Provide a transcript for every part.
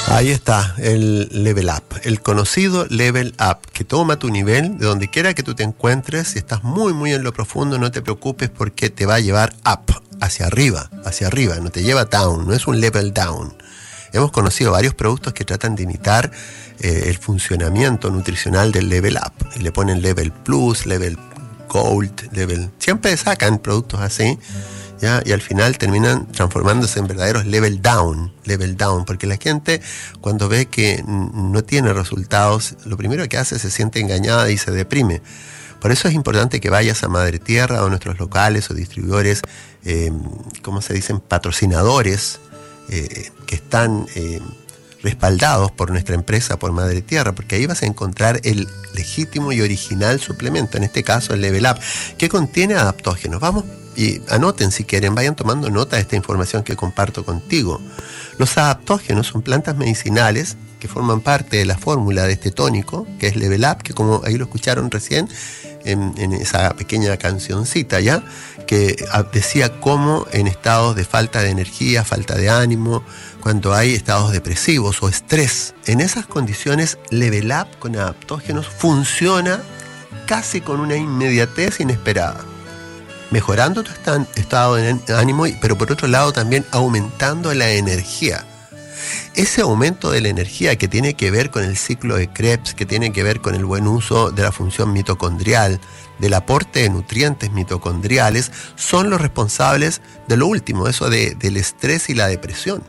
Ahí está, el Level Up, el conocido Level Up, que toma tu nivel de donde quiera que tú te encuentres. Si estás muy en lo profundo, no te preocupes porque te va a llevar up, hacia arriba, no te lleva down, no es un level down. Hemos conocido varios productos que tratan de imitar el funcionamiento nutricional del Level Up. Le ponen Level Plus, Level Gold, Level... Siempre sacan productos así, ¿ya? Y al final terminan transformándose en verdaderos level down, porque la gente cuando ve que no tiene resultados, lo primero que hace es se siente engañada y se deprime. Por eso es importante que vayas a Madre Tierra o a nuestros locales o distribuidores, ¿cómo se dicen? Patrocinadores, que están respaldados por nuestra empresa, por Madre Tierra, porque ahí vas a encontrar el legítimo y original suplemento, en este caso el Level Up, que contiene adaptógenos. Vamos, y anoten si quieren, vayan tomando nota de esta información que comparto contigo. Los adaptógenos son plantas medicinales que forman parte de la fórmula de este tónico, que es Level Up, que como ahí lo escucharon recién en esa pequeña cancioncita, ¿ya? Que decía cómo en estados de falta de energía, falta de ánimo, cuando hay estados depresivos o estrés, en esas condiciones Level Up con adaptógenos funciona casi con una inmediatez inesperada, mejorando tu estado de ánimo, pero por otro lado también aumentando la energía. Ese aumento de la energía que tiene que ver con el ciclo de Krebs, que tiene que ver con el buen uso de la función mitocondrial, del aporte de nutrientes mitocondriales, son los responsables de lo último, eso del estrés y la depresión.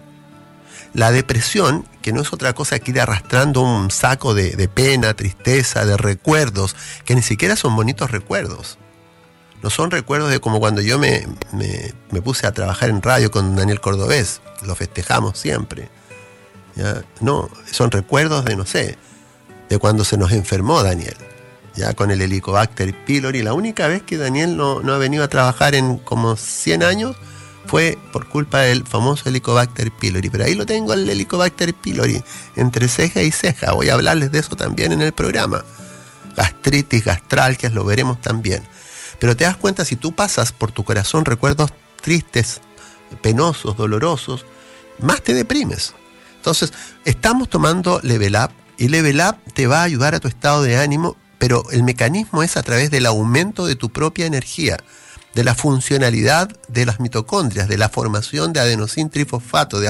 La depresión, que no es otra cosa que ir arrastrando un saco de pena, tristeza, de recuerdos, que ni siquiera son bonitos recuerdos. No son recuerdos de como cuando yo me puse a trabajar en radio con Daniel Cordobés, lo festejamos siempre. ¿Ya? No, son recuerdos de, no sé, de cuando se nos enfermó Daniel, ya con el Helicobacter pylori. La única vez que Daniel no ha venido a trabajar en como 100 años fue por culpa del famoso Helicobacter pylori. Pero ahí lo tengo, el Helicobacter pylori, entre ceja y ceja. Voy a hablarles de eso también en el programa. Gastritis, gastralgias, lo veremos también. Pero te das cuenta, si tú pasas por tu corazón recuerdos tristes, penosos, dolorosos, más te deprimes. Entonces, estamos tomando Level Up, y Level Up te va a ayudar a tu estado de ánimo, pero el mecanismo es a través del aumento de tu propia energía, de la funcionalidad de las mitocondrias, de la formación de adenosín trifosfato, de